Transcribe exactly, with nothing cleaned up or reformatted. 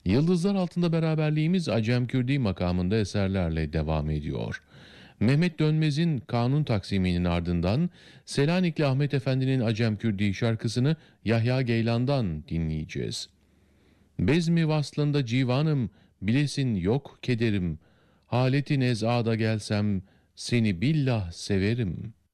Yıldızlar altında beraberliğimiz Acem Kürdi makamında eserlerle devam ediyor. Mehmet Dönmez'in Kanun Taksiminin ardından Selanikli Ahmet Efendi'nin Acem Kürdi şarkısını Yahya Geylan'dan dinleyeceğiz. Bezmi vaslında civanım, bilesin yok kederim, haleti nezada gelsem seni billah severim.''